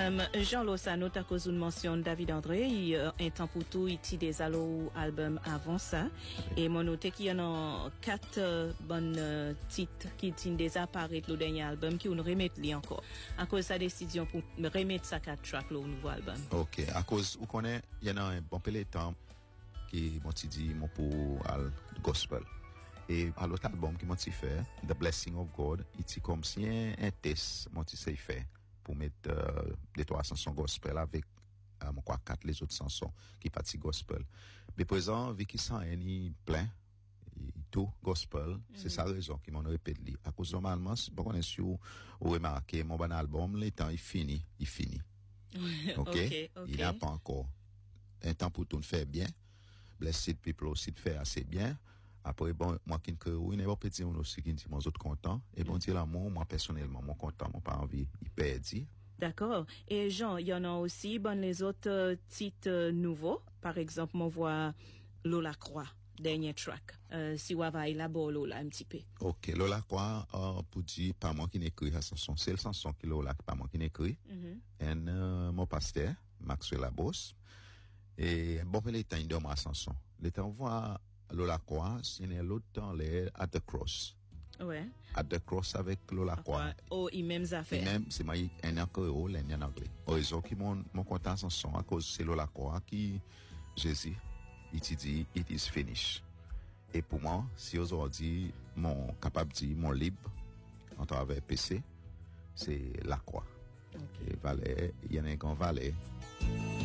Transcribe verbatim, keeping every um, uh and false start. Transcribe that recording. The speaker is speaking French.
Um, Jean Lozano, t'as cause une mention David André, il uh, un temps pour tout, il tire des allo albums avant ça. Oui. Et mon noté qu'il y en a quatre uh, bonnes uh, titres qui tiennent déjà apparaître le dernier album qui on remettre li encore. À cause de sa décision pour remettre sa quatre tracks au nouveau album. OK. À cause, vous connaissez, il y en a un bon peu de temps qui m'a dit, mon pour al gospel. Et à l'autre album qui m'a fait, The Blessing of God, il dit comme si un, un test, m'a dit fait pour mettre euh, des trois chansons gospel avec euh, mon quoi quatre les autres chansons qui partent gospel. Mais présent, vu qu'il s'en est plein, et tout gospel, mm-hmm. c'est sa raison qui m'en répète lui. À cause normalement, bon on est sûr, ou remarquer mon bon album, le temps il finit, il finit. OK? Okay, okay. Il n'a pas encore un temps pour tout faire bien. Blessed People aussi de faire assez bien. Après, bon, moi, qui ne oui, n'est pas petit, on aussi, qui dit, mon autre content. Et bon, dire l'amour, moi, personnellement, mon content, mon pas envie, il perdit. D'accord. Et Jean, il y en a aussi, bon, les autres euh, titres euh, nouveaux. Par exemple, on voit Lola Croix, dernier track. Euh, si on va élaborer Lola un petit peu. OK. Lola Croix, euh, pour dire, pas moi qui n'écris la chanson. C'est la chanson qui Lola, pas moi qui n'écris. Mm-hmm. Et, euh, mon pasteur, Maxwell Labos. Et, bon, mais l'état, il donne ma chanson. L'état, on voit, Lola Croix, c'est l'autre temps, les At the Cross. Ouais. At the Cross avec Lola Croix. Oh, ils mêmes affaires. Et même, c'est moi, un en créole, un en anglais. Raison qui m'ont, m'ont content chanson à cause c'est Lola Croix qui, Jésus, il te dit, it is finished. Et pour moi, si aujourd'hui, mon capable de dire, mon libre, en travers P C, c'est la croix. Okay. Et valet, il y en a un grand valet.